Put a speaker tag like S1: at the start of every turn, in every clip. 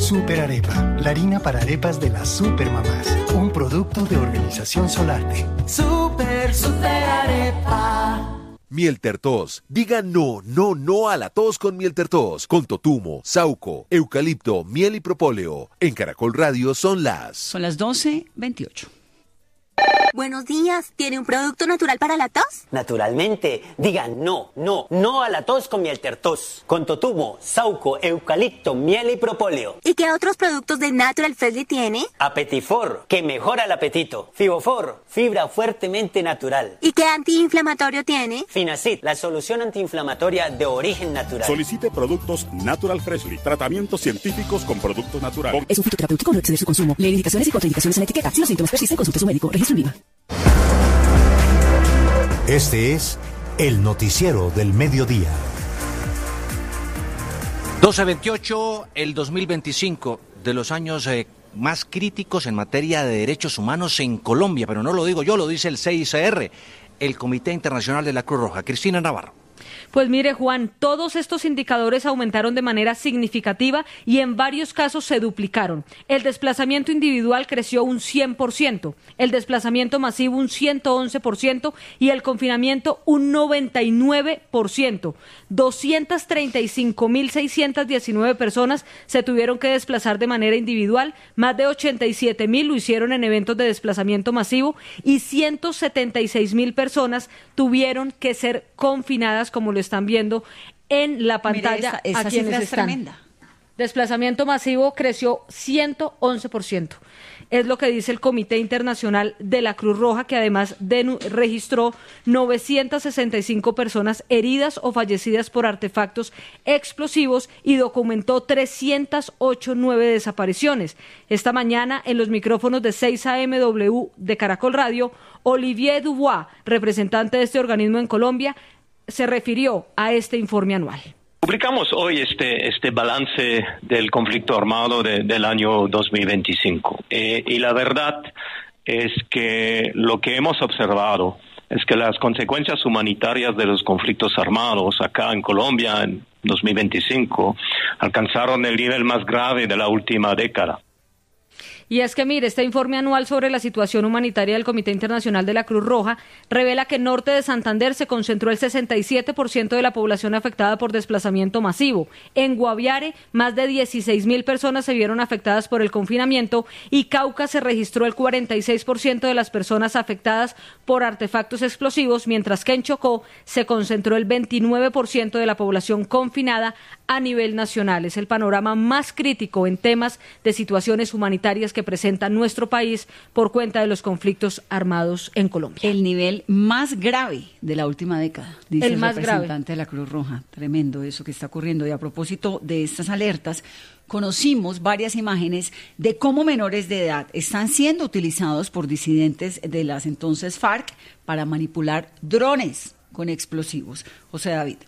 S1: Super Arepa, la harina para arepas de las supermamás. Un producto de Organización Solarte.
S2: Super Arepa.
S3: Miel Tertos. Diga no, no, no a la tos con Miel Tertos. Con totumo, sauco, eucalipto, miel y propóleo. En Caracol Radio son las
S4: 12:28.
S5: Buenos días, ¿tiene un producto natural para la tos?
S6: Naturalmente, digan no, no, no a la tos con Miel Tertos. Con totumo, sauco, eucalipto, miel y propóleo.
S5: ¿Y qué otros productos de Natural Freshly tiene?
S6: Apetifor, que mejora el apetito. Fibofor, fibra fuertemente natural.
S5: ¿Y qué antiinflamatorio tiene?
S6: Finacid, la solución antiinflamatoria de origen natural.
S7: Solicite productos Natural Freshly, tratamientos científicos con productos naturales.
S8: Es un fitoterapéutico, no exceder su consumo. Lee indicaciones y contraindicaciones en la etiqueta. Si los síntomas persisten, consulte a su médico. Registro IVA.
S9: Este es el noticiero del mediodía.
S10: 12:28, el 2025 de los años más críticos en materia de derechos humanos en Colombia, pero no lo digo yo, lo dice el CICR, el Comité Internacional de la Cruz Roja. Cristina Navarro.
S11: Pues mire, Juan, todos estos indicadores aumentaron de manera significativa y en varios casos se duplicaron. El desplazamiento individual creció un 100%, el desplazamiento masivo un 111% y el confinamiento un 99%. 235.619 personas se tuvieron que desplazar de manera individual, más de 87.000 lo hicieron en eventos de desplazamiento masivo y 176.000 personas tuvieron que ser confinadas, como lo están viendo en la pantalla.
S4: Mira, esa cifra es tremenda.
S11: Desplazamiento masivo creció 111%. Es lo que dice el Comité Internacional de la Cruz Roja, que además registró 965 personas heridas o fallecidas por artefactos explosivos y documentó 308 desapariciones. Esta mañana, en los micrófonos de 6 AMW de Caracol Radio, Olivier Dubois, representante de este organismo en Colombia, se refirió a este informe anual.
S12: Publicamos hoy este balance del conflicto armado del año 2025 y la verdad es que lo que hemos observado es que las consecuencias humanitarias de los conflictos armados acá en Colombia en 2025 alcanzaron el nivel más grave de la última década.
S11: Y es que, mire, este informe anual sobre la situación humanitaria del Comité Internacional de la Cruz Roja revela que en norte de Santander se concentró el 67% de la población afectada por desplazamiento masivo. En Guaviare, más de 16.000 personas se vieron afectadas por el confinamiento y Cauca se registró el 46% de las personas afectadas por artefactos explosivos, mientras que en Chocó se concentró el 29% de la población confinada a nivel nacional. Es el panorama más crítico en temas de situaciones humanitarias que presenta nuestro país por cuenta de los conflictos armados en Colombia.
S4: El nivel más grave de la última década, dice el representante
S11: grave
S4: de la Cruz Roja. Tremendo eso que está ocurriendo. Y a propósito de estas alertas, conocimos varias imágenes de cómo menores de edad están siendo utilizados por disidentes de las entonces FARC para manipular drones con explosivos. José David.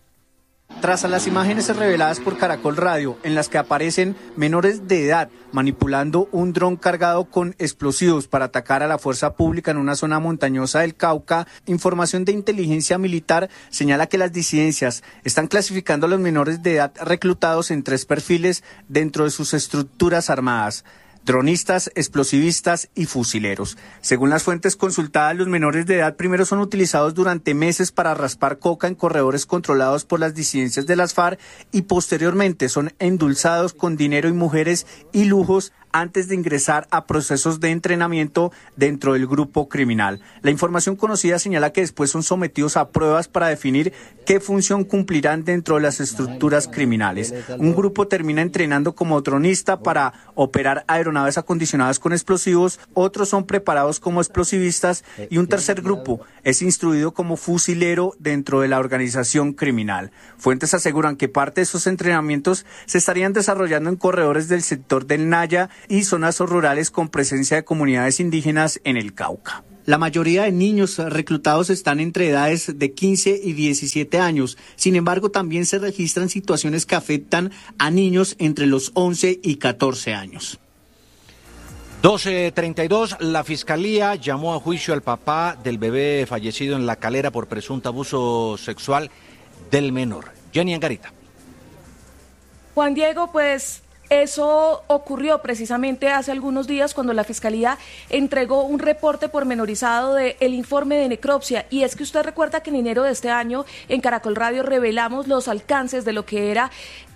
S13: Tras a las imágenes reveladas por Caracol Radio, en las que aparecen menores de edad manipulando un dron cargado con explosivos para atacar a la fuerza pública en una zona montañosa del Cauca, información de inteligencia militar señala que las disidencias están clasificando a los menores de edad reclutados en 3 perfiles dentro de sus estructuras armadas: dronistas, explosivistas y fusileros. Según las fuentes consultadas, los menores de edad primero son utilizados durante meses para raspar coca en corredores controlados por las disidencias de las FARC y posteriormente son endulzados con dinero y mujeres y lujos antes de ingresar a procesos de entrenamiento dentro del grupo criminal. La información conocida señala que después son sometidos a pruebas para definir qué función cumplirán dentro de las estructuras criminales. Un grupo termina entrenando como dronista para operar aeronaves acondicionadas con explosivos, otros son preparados como explosivistas y un tercer grupo es instruido como fusilero dentro de la organización criminal. Fuentes aseguran que parte de esos entrenamientos se estarían desarrollando en corredores del sector del Naya y zonas rurales con presencia de comunidades indígenas en el Cauca. La mayoría de niños reclutados están entre edades de 15 y 17 años. Sin embargo, también se registran situaciones que afectan a niños entre los 11 y 14 años.
S10: 12:32, la Fiscalía llamó a juicio al papá del bebé fallecido en La Calera por presunto abuso sexual del menor. Jenny Angarita.
S14: Juan Diego, pues Eso ocurrió precisamente hace algunos días cuando la Fiscalía entregó un reporte pormenorizado del informe de necropsia. Y es que usted recuerda que en enero de este año en Caracol Radio revelamos los alcances de lo que era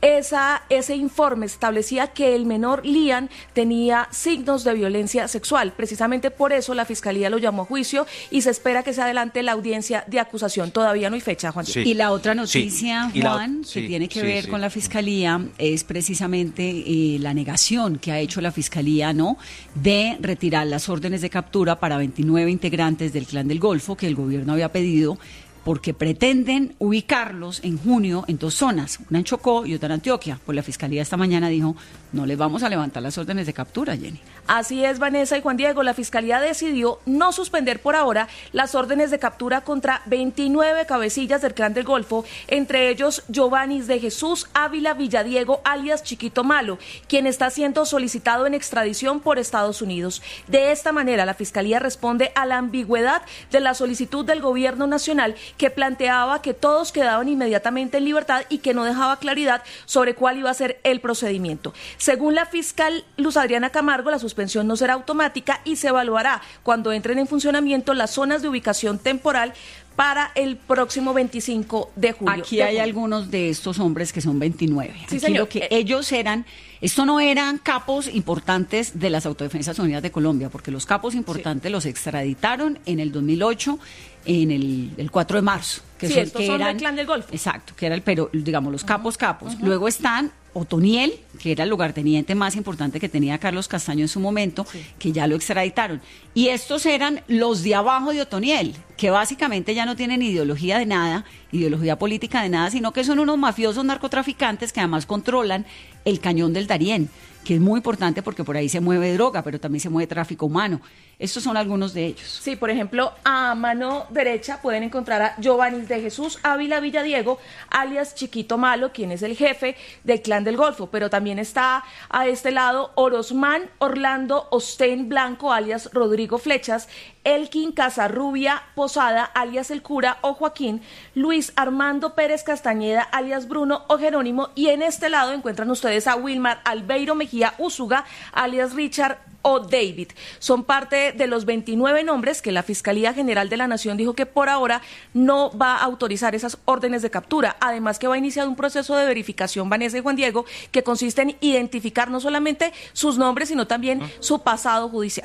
S14: ese informe. Establecía que el menor Lian tenía signos de violencia sexual. Precisamente por eso la Fiscalía lo llamó a juicio y se espera que se adelante la audiencia de acusación. Todavía no hay fecha, Juan.
S4: Sí. Y la otra noticia, Juan, que tiene que ver con la Fiscalía, es precisamente la negación que ha hecho la Fiscalía, ¿no?, de retirar las órdenes de captura para 29 integrantes del Clan del Golfo que el gobierno había pedido, porque pretenden ubicarlos en junio en 2 zonas, una en Chocó y otra en Antioquia. Pues la Fiscalía esta mañana dijo, no les vamos a levantar las órdenes de captura, Jenny.
S14: Así es, Vanessa y Juan Diego, la Fiscalía decidió no suspender por ahora las órdenes de captura contra 29 cabecillas del Clan del Golfo, entre ellos Giovanni de Jesús Ávila Villadiego, alias Chiquito Malo, quien está siendo solicitado en extradición por Estados Unidos. De esta manera, la Fiscalía responde a la ambigüedad de la solicitud del Gobierno Nacional, que planteaba que todos quedaban inmediatamente en libertad y que no dejaba claridad sobre cuál iba a ser el procedimiento. Según la fiscal Luz Adriana Camargo, la suspensión no será automática y se evaluará cuando entren en funcionamiento las zonas de ubicación temporal para el próximo 25 de julio.
S4: Aquí hay algunos de estos hombres que son 29.
S14: Sí,
S4: Aquí
S14: señor.
S4: lo que ellos eran, esto no eran capos importantes de las Autodefensas Unidas de Colombia, porque los capos importantes los extraditaron en el 2008, en el 4 de marzo.
S14: Que estos son del Clan del Golfo.
S4: Exacto, que era pero digamos los capos. Luego están Otoniel, que era el lugarteniente más importante que tenía Carlos Castaño en su momento, que ya lo extraditaron. Y estos eran los de abajo de Otoniel, que básicamente ya no tienen ideología de nada, ideología política de nada, sino que son unos mafiosos narcotraficantes que además controlan el cañón del Darién, que es muy importante porque por ahí se mueve droga, pero también se mueve tráfico humano. Estos son algunos de ellos.
S14: Sí, por ejemplo, a mano derecha pueden encontrar a Giovanni de Jesús Ávila Villadiego, alias Chiquito Malo, quien es el jefe del Clan del Golfo, pero también está a este lado Orosmán Orlando Ostén Blanco, alias Rodrigo Flechas, Elkin Casarrubia Posada, alias El Cura o Joaquín, Luis Armando Pérez Castañeda, alias Bruno o Jerónimo, y en este lado encuentran ustedes a Wilmar Albeiro Mejía Úsuga, alias Richard o David. Son parte de los 29 nombres que la Fiscalía General de la Nación dijo que por ahora no va a autorizar esas órdenes de captura. Además que va a iniciar un proceso de verificación, Vanessa y Juan Diego, que consiste en identificar no solamente sus nombres, sino también su pasado judicial.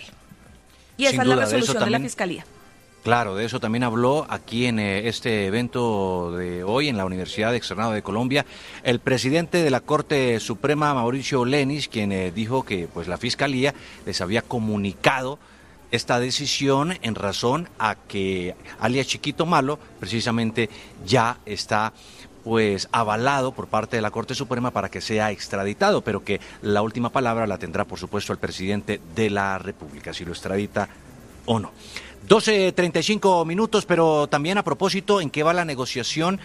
S14: Y esa es la resolución de la Fiscalía.
S10: Claro, de eso también habló aquí en este evento de hoy en la Universidad Externado de Colombia el presidente de la Corte Suprema, Mauricio Lenis, quien dijo que pues la Fiscalía les había comunicado esta decisión en razón a que alias Chiquito Malo precisamente ya está pues avalado por parte de la Corte Suprema para que sea extraditado, pero que la última palabra la tendrá por supuesto el presidente de la República, si lo extradita o no. 12:35 minutos, pero también a propósito, ¿en qué va la negociación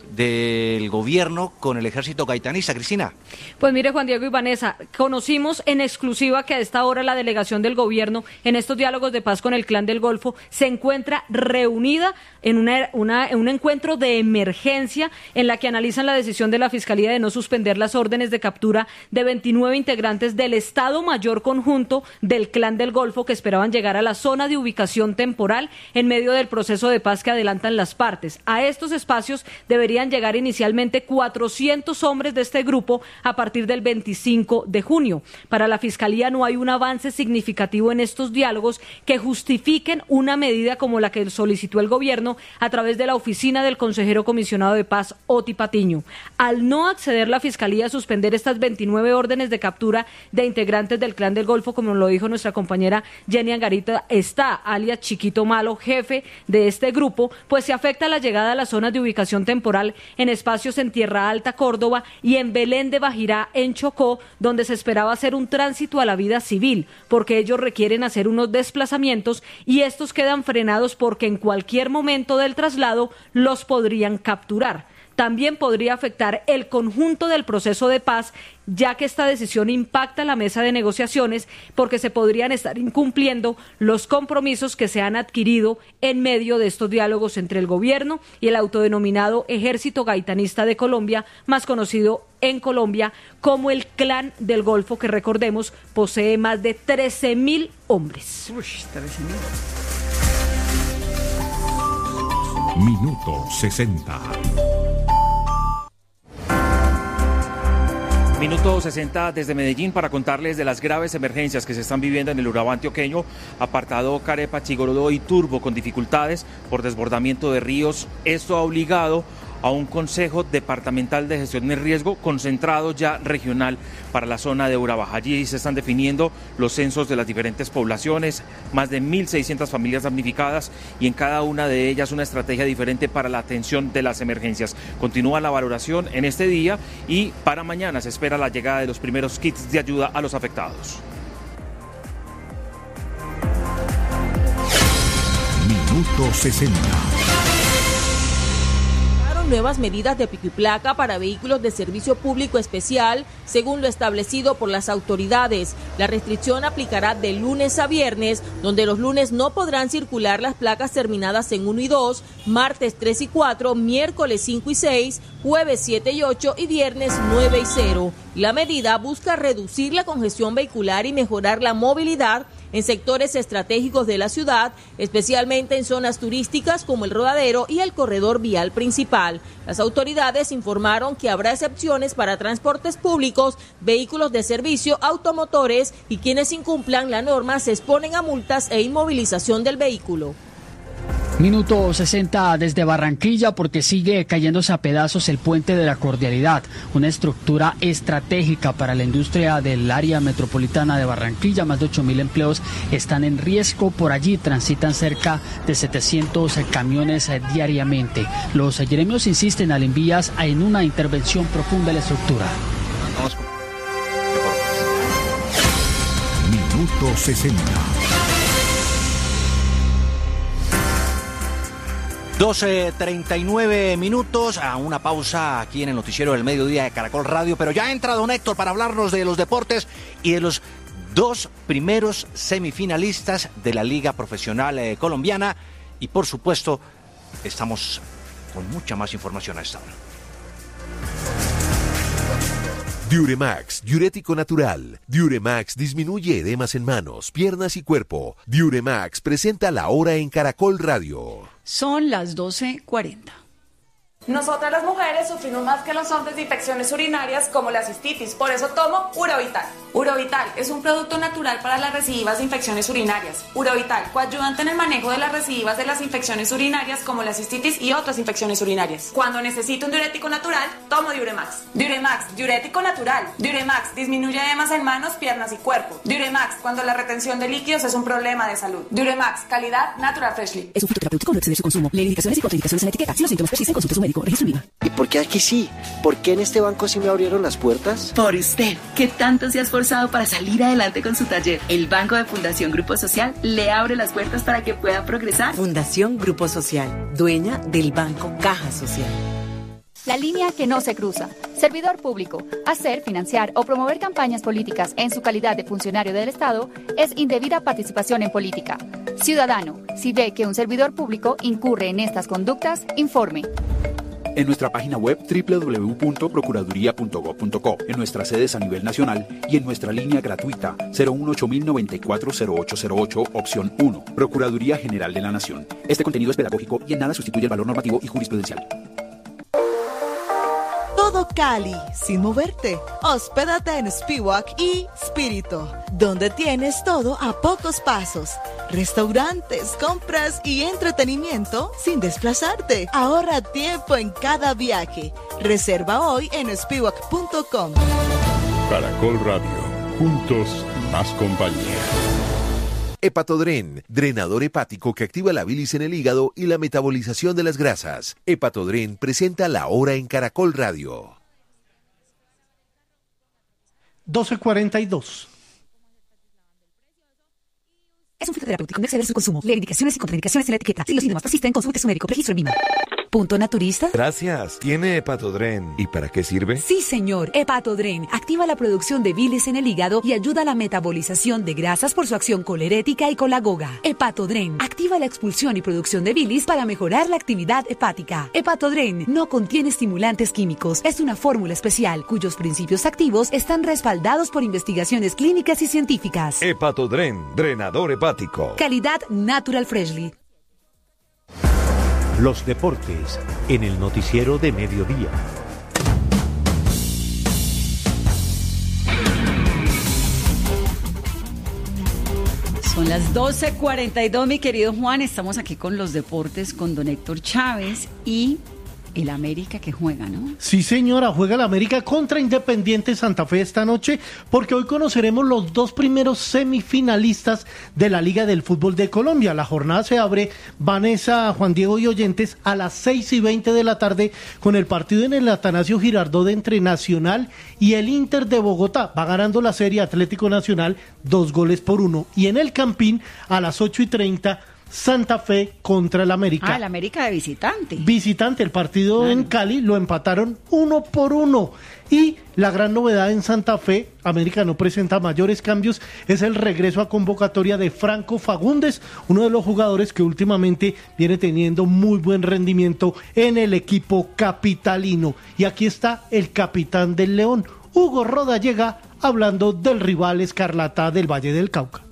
S10: del gobierno con el ejército gaitanista, Cristina?
S11: Pues mire, Juan Diego y Vanessa, conocimos en exclusiva que a esta hora la delegación del gobierno en estos diálogos de paz con el Clan del Golfo se encuentra reunida en un encuentro de emergencia en la que analizan la decisión de la Fiscalía de no suspender las órdenes de captura de 29 integrantes del Estado Mayor Conjunto del Clan del Golfo que esperaban llegar a la zona de ubicación temporal en medio del proceso de paz que adelantan las partes. A estos espacios deberían llegar inicialmente 400 hombres de este grupo a partir del 25 de junio. Para la Fiscalía no hay un avance significativo en estos diálogos que justifiquen una medida como la que solicitó el gobierno a través de la oficina del consejero comisionado de paz, Oti Patiño. Al no acceder la Fiscalía a suspender estas 29 órdenes de captura de integrantes del Clan del Golfo, como lo dijo nuestra compañera Jenny Angarita, está alias Chiquito Malo, jefe de este grupo, pues se afecta la llegada a las zonas de ubicación temporal en espacios en Tierra Alta, Córdoba, y en Belén de Bajirá, en Chocó, donde se esperaba hacer un tránsito a la vida civil, porque ellos requieren hacer unos desplazamientos y estos quedan frenados porque en cualquier momento del traslado los podrían capturar. También podría afectar el conjunto del proceso de paz, ya que esta decisión impacta la mesa de negociaciones porque se podrían estar incumpliendo los compromisos que se han adquirido en medio de estos diálogos entre el gobierno y el autodenominado Ejército Gaitanista de Colombia, más conocido en Colombia, como el Clan del Golfo, que recordemos posee más de 13.000 hombres.
S4: Uy, 13.000.
S15: Minuto 60.
S16: Minuto 60 desde Medellín para contarles de las graves emergencias que se están viviendo en el Urabá antioqueño, apartado Carepa, Chigorodó y Turbo, con dificultades por desbordamiento de ríos. Esto ha obligado a un Consejo Departamental de Gestión de Riesgo concentrado ya regional para la zona de Urabá. Allí se están definiendo los censos de las diferentes poblaciones, más de 1.600 familias damnificadas y en cada una de ellas una estrategia diferente para la atención de las emergencias. Continúa la valoración en este día y para mañana se espera la llegada de los primeros kits de ayuda a los afectados.
S15: Minuto 60.
S17: Nuevas medidas de pico y placa para vehículos de servicio público especial, según lo establecido por las autoridades. La restricción aplicará de lunes a viernes, donde los lunes no podrán circular las placas terminadas en 1 y 2, martes 3 y 4, miércoles 5 y 6, jueves 7 y 8 y viernes 9 y 0. La medida busca reducir la congestión vehicular y mejorar la movilidad en sectores estratégicos de la ciudad, especialmente en zonas turísticas como el Rodadero y el corredor vial principal. Las autoridades informaron que habrá excepciones para transportes públicos, vehículos de servicio, automotores y quienes incumplan la norma se exponen a multas e inmovilización del vehículo.
S18: Minuto 60 desde Barranquilla, porque sigue cayéndose a pedazos el puente de la Cordialidad, una estructura estratégica para la industria del área metropolitana de Barranquilla. Más de 8.000 empleos están en riesgo. Por allí transitan cerca de 700 camiones diariamente. Los gremios insisten al envías en una intervención profunda en la estructura.
S15: Minuto 60.
S10: 12:39 minutos, a una pausa aquí en el noticiero del mediodía de Caracol Radio, pero ya entra don Héctor para hablarnos de los deportes y de los 2 primeros semifinalistas de la Liga Profesional Colombiana y por supuesto estamos con mucha más información a esta hora.
S3: Diuremax, diurético natural. Diuremax disminuye edemas en manos, piernas y cuerpo. Diuremax presenta la hora en Caracol Radio.
S4: Son las 12:40.
S14: Nosotras las mujeres sufrimos más que los hombres de infecciones urinarias como la cistitis, por eso tomo Urovital. Urovital es un producto natural para las recidivas de infecciones urinarias. Urovital, coayudante en el manejo de las recidivas de las infecciones urinarias como la cistitis y otras infecciones urinarias. Cuando necesito un diurético natural, tomo Diuremax. Diuremax, diurético natural. Diuremax disminuye edemas en manos, piernas y cuerpo. Diuremax, cuando la retención de líquidos es un problema de salud. Diuremax, calidad Natural Freshly.
S8: Es un fitoterapéutico, no exceder su consumo. Lee indicaciones y contraindicaciones en la etiqueta. Si los síntomas persisten, consulte a su médico. Registro IVA.
S19: ¿Y por qué aquí sí? ¿Por qué en este banco sí me abrieron las puertas?
S20: Por usted, que tanto se ha esforzado para salir adelante con su taller. El Banco de Fundación Grupo Social le abre las puertas para que pueda progresar.
S21: Fundación Grupo Social, dueña del Banco Caja Social.
S22: La línea que no se cruza. Servidor público. Hacer, financiar o promover campañas políticas en su calidad de funcionario del Estado es indebida participación en política. Ciudadano, si ve que un servidor público incurre en estas conductas, informe.
S23: En nuestra página web www.procuraduría.gov.co, en nuestras sedes a nivel nacional y en nuestra línea gratuita 018-094-0808, opción 1, Procuraduría General de la Nación. Este contenido es pedagógico y en nada sustituye el valor normativo y jurisprudencial.
S24: Todo Cali, sin moverte. Hospédate en Spiwak y Spirito, donde tienes todo a pocos pasos. Restaurantes, compras y entretenimiento sin desplazarte. Ahorra tiempo en cada viaje. Reserva hoy en spiwak.com.
S15: Caracol Radio, juntos más compañía.
S3: Hepatodren, drenador hepático que activa la bilis en el hígado y la metabolización de las grasas. Hepatodren presenta la hora en Caracol Radio.
S25: 12:42.
S8: Es un fitoterapéutico, no exceder su consumo. Lee indicaciones y contraindicaciones en la etiqueta. Si los síntomas persisten, consulte a su médico. Registro IVA.
S21: ¿Punto naturista?
S3: Gracias. ¿Tiene Hepatodren? ¿Y para qué sirve?
S21: Sí, señor. Hepatodren activa la producción de bilis en el hígado y ayuda a la metabolización de grasas por su acción colerética y colagoga. Hepatodren activa la expulsión y producción de bilis para mejorar la actividad hepática. Hepatodren no contiene estimulantes químicos. Es una fórmula especial cuyos principios activos están respaldados por investigaciones clínicas y científicas.
S3: Hepatodren, drenador hepático.
S21: Calidad Natural Freshly.
S9: Los deportes en el noticiero de mediodía.
S4: Son las 12:42, mi querido Juan. Estamos aquí con los deportes con don Héctor Chávez y el América que juega, ¿no?
S1: Sí, señora, juega el América contra Independiente Santa Fe esta noche, porque hoy conoceremos los dos primeros semifinalistas de la Liga del Fútbol de Colombia. La jornada se abre, Vanessa, Juan Diego y oyentes, a las 6:20 de la tarde con el partido en el Atanasio Girardot entre Nacional y el Inter de Bogotá. Va ganando la serie Atlético Nacional 2-1. Y en el Campín, a las 8:30, Santa Fe contra el América.
S4: El América de visitante.
S1: Visitante, el partido en Cali lo empataron 1-1. Y la gran novedad en Santa Fe, América no presenta mayores cambios, es el regreso a convocatoria de Franco Fagundes, uno de los jugadores que últimamente viene teniendo muy buen rendimiento en el equipo capitalino. Y aquí está el capitán del León, Hugo Rodallega, hablando del rival Escarlata del Valle del Cauca.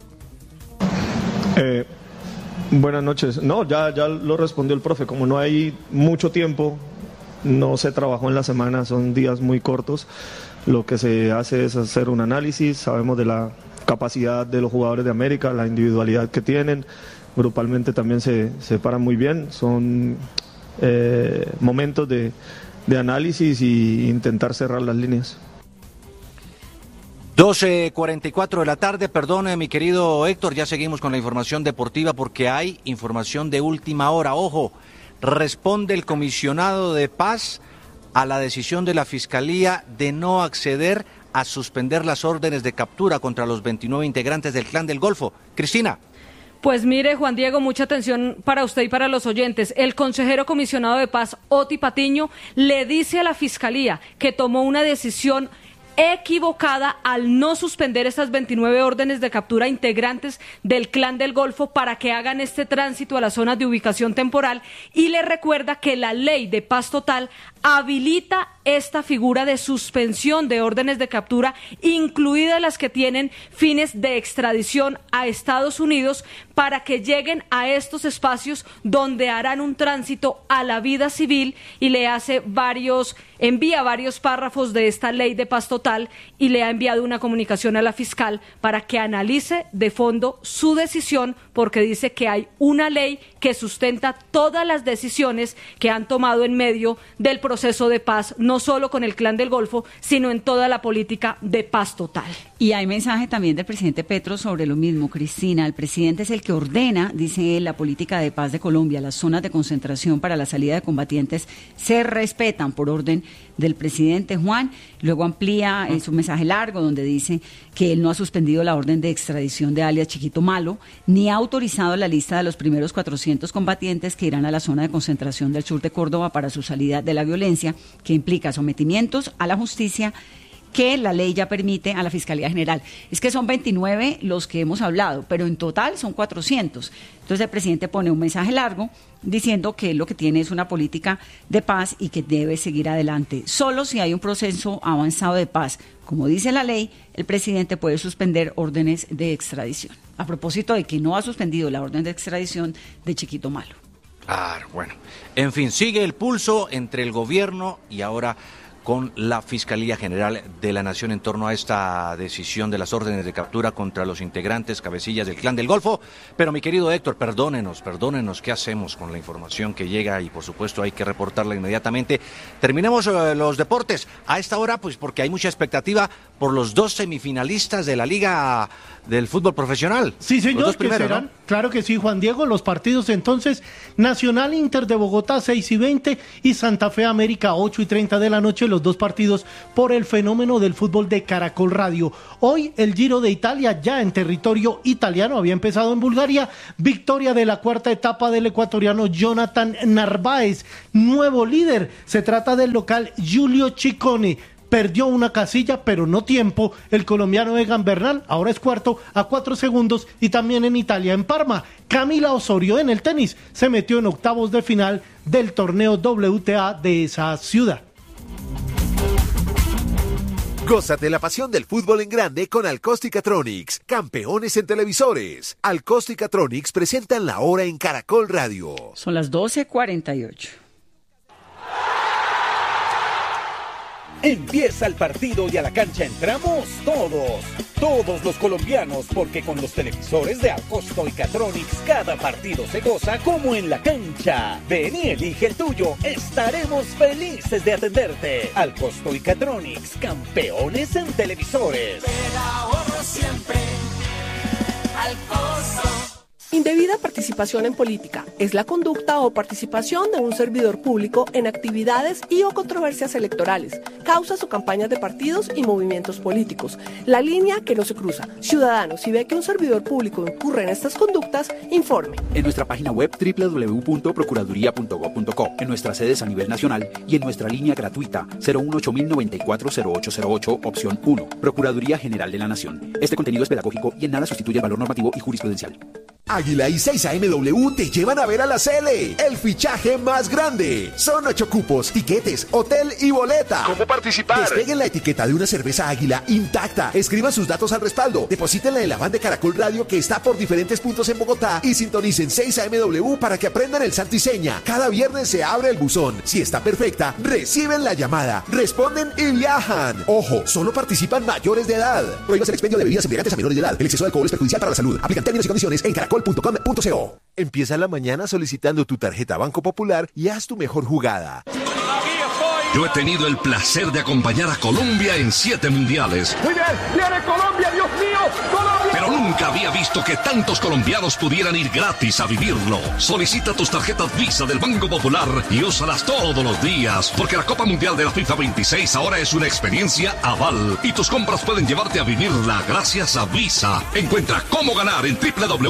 S2: Buenas noches. No, ya lo respondió el profe. Como no hay mucho tiempo, no se trabajó en la semana, son días muy cortos. Lo que se hace es hacer un análisis. Sabemos de la capacidad de los jugadores de América, la individualidad que tienen. Grupalmente también se paran muy bien. Son momentos de análisis y intentar cerrar las líneas.
S10: 12:44 de la tarde, perdone mi querido Héctor, ya seguimos con la información deportiva porque hay información de última hora. Ojo, responde el comisionado de paz a la decisión de la Fiscalía de no acceder a suspender las órdenes de captura contra los 29 integrantes del Clan del Golfo. Cristina.
S11: Pues mire, Juan Diego, mucha atención para usted y para los oyentes. El consejero comisionado de paz, Oti Patiño, le dice a la Fiscalía que tomó una decisión equivocada al no suspender estas 29 órdenes de captura a integrantes del Clan del Golfo para que hagan este tránsito a las zonas de ubicación temporal, y le recuerda que la ley de paz total habilita esta figura de suspensión de órdenes de captura, incluidas las que tienen fines de extradición a Estados Unidos, para que lleguen a estos espacios donde harán un tránsito a la vida civil, y le envía varios párrafos de esta ley de paz total y le ha enviado una comunicación a la fiscal para que analice de fondo su decisión, porque dice que hay una ley que sustenta todas las decisiones que han tomado en medio del proceso de paz, no solo con el Clan del Golfo, sino en toda la política de paz total.
S4: Y hay mensaje también del presidente Petro sobre lo mismo, Cristina. El presidente es el que ordena, dice él, la política de paz de Colombia. Las zonas de concentración para la salida de combatientes se respetan por orden del presidente Juan. Luego amplía en su mensaje largo donde dice que él no ha suspendido la orden de extradición de alias Chiquito Malo, ni ha autorizado la lista de los primeros 400 combatientes que irán a la zona de concentración del sur de Córdoba para su salida de la violencia, que implica sometimientos a la justicia que la ley ya permite a la Fiscalía General. Es que son 29 los que hemos hablado, pero en total son 400. Entonces el presidente pone un mensaje largo diciendo que lo que tiene es una política de paz y que debe seguir adelante. Solo si hay un proceso avanzado de paz, como dice la ley, el presidente puede suspender órdenes de extradición. A propósito de que no ha suspendido la orden de extradición de Chiquito Malo.
S10: Claro, bueno. En fin, sigue el pulso entre el gobierno y ahora con la Fiscalía General de la Nación en torno a esta decisión de las órdenes de captura contra los integrantes cabecillas del Clan del Golfo. Pero mi querido Héctor, perdónenos, ¿qué hacemos con la información que llega? Y por supuesto hay que reportarla inmediatamente. Terminemos los deportes a esta hora, pues porque hay mucha expectativa por los dos semifinalistas de la Liga del Fútbol Profesional.
S1: Sí, señor,
S10: los dos primeros,
S1: serán,
S10: ¿no?
S1: Claro que sí, Juan Diego. Los partidos entonces, Nacional Inter de Bogotá 6:20 y Santa Fe América 8:30 de la noche. Los los dos partidos por el fenómeno del fútbol de Caracol Radio. Hoy el Giro de Italia ya en territorio italiano, había empezado en Bulgaria, victoria de la cuarta etapa del ecuatoriano Jonathan Narváez, nuevo líder, se trata del local Giulio Ciccone. Perdió una casilla, pero no tiempo. El colombiano Egan Bernal ahora es cuarto a 4 segundos. Y también en Italia, en Parma, Camila Osorio en el tenis se metió en octavos de final del torneo WTA de esa ciudad.
S3: Gózate la pasión del fútbol en grande con Alcóstica-Tronics, campeones en televisores. Alcóstica-Tronics presentan la hora en Caracol Radio.
S4: Son las 12:48.
S5: Empieza el partido y a la cancha entramos todos los colombianos, porque con los televisores de Alcóstica-Tronics cada partido se goza como en la cancha. Ven y elige el tuyo, estaremos felices de atenderte. Alcóstica-Tronics, campeones en televisores.
S6: Pero ahorro siempre, Alcosto.
S7: Indebida participación en política es la conducta o participación de un servidor público en actividades y o controversias electorales, causas o campañas de partidos y movimientos políticos. La línea que no se cruza. Ciudadano, si ve que un servidor público incurre en estas conductas, informe.
S23: En nuestra página web www.procuraduría.gov.co, en nuestras sedes a nivel nacional y en nuestra línea gratuita 018-094-0808, opción 1, Procuraduría General de la Nación. Este contenido es pedagógico y en nada sustituye el valor normativo y jurisprudencial.
S3: Águila y 6AMW te llevan a ver a la Cele, el fichaje más grande. Son 8 cupos, tiquetes, hotel y boleta.
S12: ¿Cómo participar?
S3: Despeguen la etiqueta de una cerveza Águila intacta. Escriban sus datos al respaldo. Deposítenla en la van de Caracol Radio que está por diferentes puntos en Bogotá y sintonicen 6AMW para que aprendan el santo y seña. Cada viernes se abre el buzón. Si está perfecta, reciben la llamada, responden y viajan. Ojo, solo participan mayores de edad. Prohíbas el expendio de bebidas embriagantes a menores de edad. El exceso de alcohol es perjudicial para la salud. Aplican términos y condiciones en caracol.com.co. Empieza la mañana solicitando tu tarjeta Banco Popular y haz tu mejor jugada.
S12: Yo he tenido el placer de acompañar a Colombia en 7 mundiales.
S6: Muy bien, viene Colombia, Dios mío, Colombia.
S12: Pero nunca había visto que tantos colombianos pudieran ir gratis a vivirlo. Solicita tus tarjetas Visa del Banco Popular y úsalas todos los días, porque la Copa Mundial de la FIFA 26 ahora es una experiencia aval y tus compras pueden llevarte a vivirla gracias a Visa. Encuentra cómo ganar en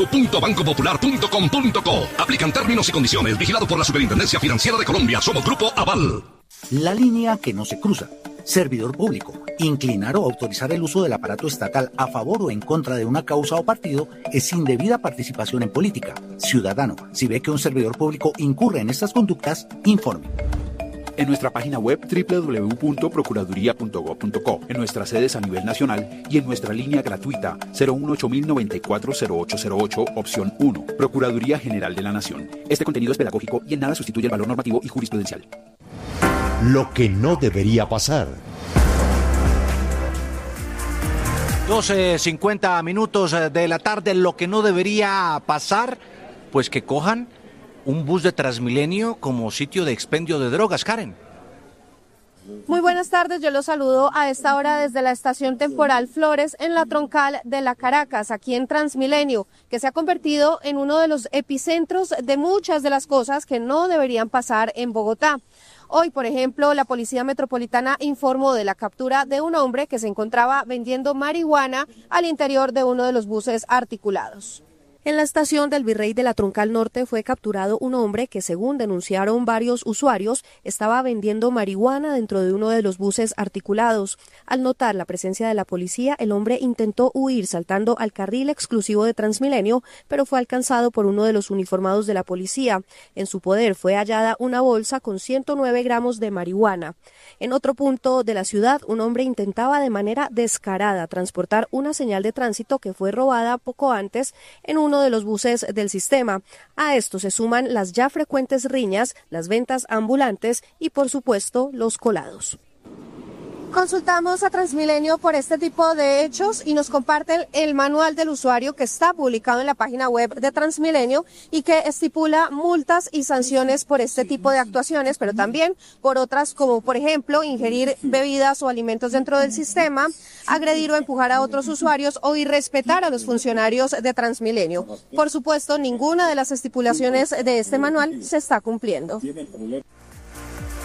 S12: www.bancopopular.com.co. Aplican términos y condiciones. Vigilado por la Superintendencia Financiera de Colombia. Somos Grupo Aval.
S25: La línea que no se cruza. Servidor público. Inclinar o autorizar el uso del aparato estatal a favor o en contra de una causa o partido es indebida participación en política. Ciudadano, si ve que un servidor público incurre en estas conductas, informe.
S23: En nuestra página web www.procuraduría.gov.co, en nuestras sedes a nivel nacional y en nuestra línea gratuita 018-094-0808, opción 1, Procuraduría General de la Nación. Este contenido es pedagógico y en nada sustituye el valor normativo y jurisprudencial.
S9: Lo que no debería pasar.
S10: 12:50 minutos de la tarde. Lo que no debería pasar, pues que cojan un bus de Transmilenio como sitio de expendio de drogas. Karen.
S26: Muy buenas tardes, yo los saludo a esta hora desde la estación temporal Flores en la troncal de la Caracas, aquí en Transmilenio, que se ha convertido en uno de los epicentros de muchas de las cosas que no deberían pasar en Bogotá. Hoy, por ejemplo, la Policía Metropolitana informó de la captura de un hombre que se encontraba vendiendo marihuana al interior de uno de los buses articulados. En la estación del Virrey de la Troncal Norte fue capturado un hombre que, según denunciaron varios usuarios, estaba vendiendo marihuana dentro de uno de los buses articulados. Al notar la presencia de la policía, el hombre intentó huir saltando al carril exclusivo de Transmilenio, pero fue alcanzado por uno de los uniformados de la policía. En su poder fue hallada una bolsa con 109 gramos de marihuana. En otro punto de la ciudad, un hombre intentaba de manera descarada transportar una señal de tránsito que fue robada poco antes en uno de los buses del sistema. A esto se suman las ya frecuentes riñas, las ventas ambulantes y, por supuesto, los colados. Consultamos a Transmilenio por este tipo de hechos y nos comparten el manual del usuario que está publicado en la página web de Transmilenio y que estipula multas y sanciones por este tipo de actuaciones, pero también por otras como, por ejemplo, ingerir bebidas o alimentos dentro del sistema, agredir o empujar a otros usuarios o irrespetar a los funcionarios de Transmilenio. Por supuesto, ninguna de las estipulaciones de este manual se está cumpliendo.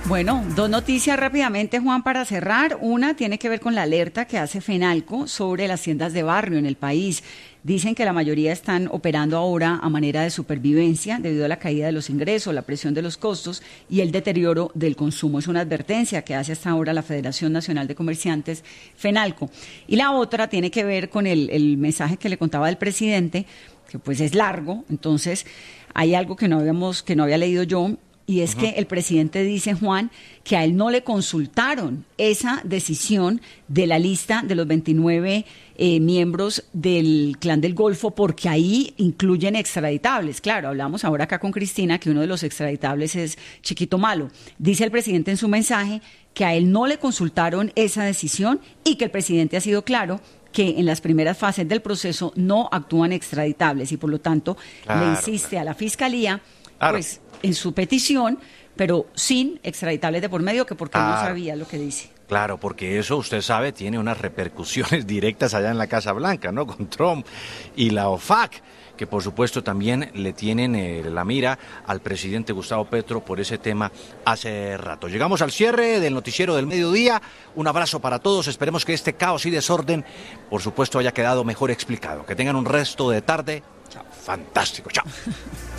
S4: Bueno, dos noticias rápidamente, Juan, para cerrar. Una tiene que ver con la alerta que hace FENALCO sobre las tiendas de barrio en el país. Dicen que la mayoría están operando ahora a manera de supervivencia debido a la caída de los ingresos, la presión de los costos y el deterioro del consumo. Es una advertencia que hace hasta ahora la Federación Nacional de Comerciantes, FENALCO. Y la otra tiene que ver con el mensaje que le contaba del presidente, que pues es largo. Entonces, hay algo que no había leído yo. Y es que el presidente dice, Juan, que a él no le consultaron esa decisión de la lista de los 29 miembros del Clan del Golfo, porque ahí incluyen extraditables. Claro, hablamos ahora acá con Cristina que uno de los extraditables es Chiquito Malo. Dice el presidente en su mensaje que a él no le consultaron esa decisión y que el presidente ha sido claro que en las primeras fases del proceso no actúan extraditables y por lo tanto le insiste a la Fiscalía, pues en su petición, pero sin extraditables de por medio, que porque no sabía lo que dice.
S10: Claro, porque eso, usted sabe, tiene unas repercusiones directas allá en la Casa Blanca, ¿no? Con Trump y la OFAC, que por supuesto también le tienen la mira al presidente Gustavo Petro por ese tema hace rato. Llegamos al cierre del noticiero del mediodía. Un abrazo para todos. Esperemos que este caos y desorden, por supuesto, haya quedado mejor explicado. Que tengan un resto de tarde fantástico. Chao.